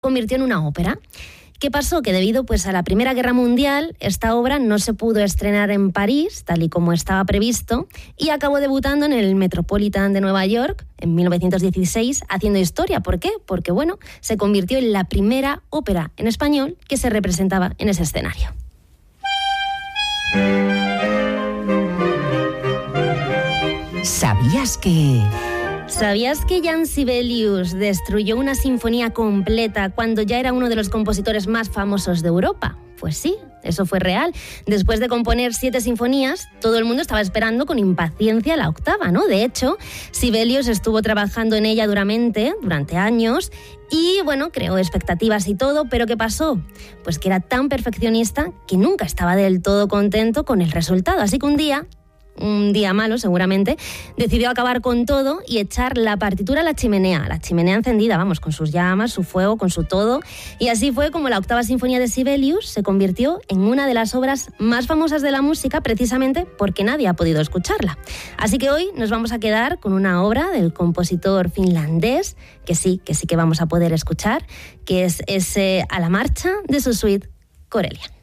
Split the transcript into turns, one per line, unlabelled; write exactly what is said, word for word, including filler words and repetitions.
convirtió en una ópera. ¿Qué pasó? Que debido pues, a la Primera Guerra Mundial, esta obra no se pudo estrenar en París, tal y como estaba previsto, y acabó debutando en el Metropolitan de Nueva York en mil novecientos dieciséis, haciendo historia. ¿Por qué? Porque, bueno, se convirtió en la primera ópera en español que se representaba en ese escenario.
¿Sabías que...?
¿Sabías que Jan Sibelius destruyó una sinfonía completa cuando ya era uno de los compositores más famosos de Europa? Pues sí, eso fue real. Después de componer siete sinfonías, todo el mundo estaba esperando con impaciencia la octava, ¿no? De hecho, Sibelius estuvo trabajando en ella duramente, durante años, y bueno, creó expectativas y todo, pero ¿qué pasó? Pues que era tan perfeccionista que nunca estaba del todo contento con el resultado. Así que un día... un día malo seguramente, decidió acabar con todo y echar la partitura a la chimenea, la chimenea encendida, vamos, con sus llamas, su fuego, con su todo, y así fue como la octava sinfonía de Sibelius se convirtió en una de las obras más famosas de la música, precisamente porque nadie ha podido escucharla. Así que hoy nos vamos a quedar con una obra del compositor finlandés, que sí, que sí que vamos a poder escuchar, que es ese A la marcha de su suite Corellia.